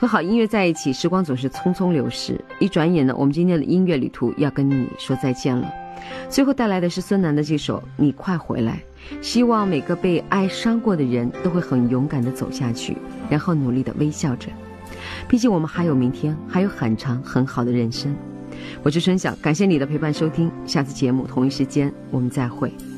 和好音乐在一起，时光总是匆匆流逝，一转眼呢，我们今天的音乐旅途要跟你说再见了。最后带来的是孙楠的这首《你快回来》，希望每个被爱伤过的人都会很勇敢地走下去，然后努力地微笑着。毕竟我们还有明天，还有很长很好的人生。我是春晓，感谢你的陪伴收听，下次节目同一时间我们再会。